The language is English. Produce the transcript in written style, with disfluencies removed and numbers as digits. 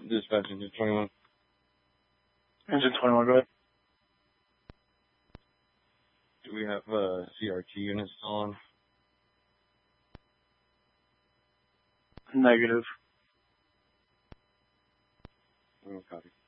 Dispatch engine 21. Engine 21, go ahead. Do we have CRT units on? Negative. Copy.